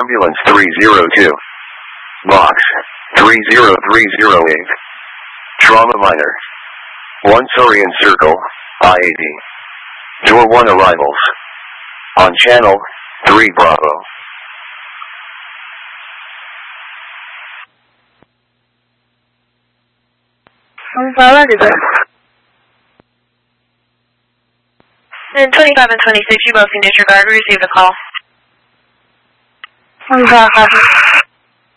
Ambulance 302. Box 30308. Trauma minor. 1 Sorian Circle, I-80. Door 1 arrivals. On channel 3 Bravo. And 25 and 26, you both can disregard. We received a call.